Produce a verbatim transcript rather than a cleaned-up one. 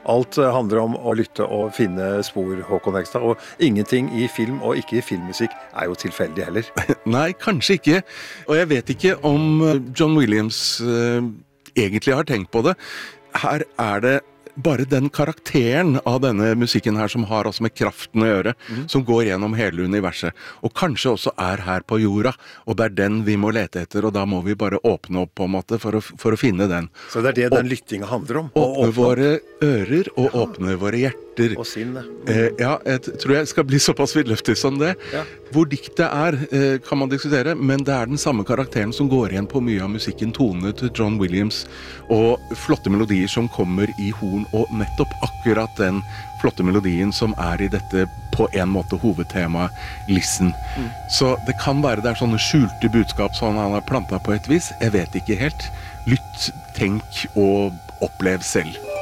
Alt handler om å lytte og finne spor, Håkon Hegstad, og ingenting i film og ikke i filmmusikk er jo tilfeldig heller. Nei, kanskje ikke. Og jeg vet ikke om John Williams uh, egentlig har tenkt på det. Her er det bare den karakteren av denne musikken her som har altså med kraften å gjøre, mm. som går gjennom hele universet, og kanskje også er her på jorda, og det er den vi må lete etter, og da må vi bare åpne opp på en måte for å, for å finne den. Så det er det den lyttingen handler om? Åpne, åpne våre ører, og ja. åpne våre hjerter. Og sinne. Mm. Eh, ja, jeg tror jeg skal bli såpass vidløftig som det. Ja. Hvor diktet er, eh, kan man diskutere, men det er den samme karakteren som går igjen på mye av musikken, tonene til John Williams, og flotte melodier som kommer i horn, og nettopp akkurat den flotte melodien som er i dette på en måte hovedtemaet Listen. Mm. Så det kan være det er sånne skjulte budskap som han har plantet på et vis. Jeg vet ikke helt. Lytt, tenk og opplev selv.